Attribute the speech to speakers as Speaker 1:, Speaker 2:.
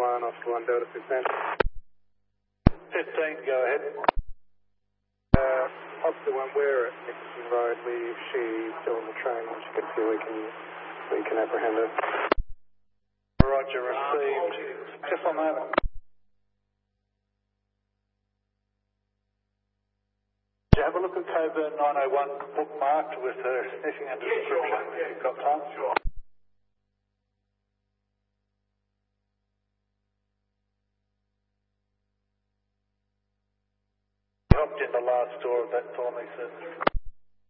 Speaker 1: 1, Oscar 1, Delta 15.
Speaker 2: 15, go ahead.
Speaker 1: Officer 1, we're at Nicholson Road. She's still on the train. When she gets here, we can apprehend her.
Speaker 2: Roger, received. Just one moment. Did you have a look at Coburn 901 bookmarked with her sniffing and description if you've got time? Sure. Hopped in the last door of that for me, sir.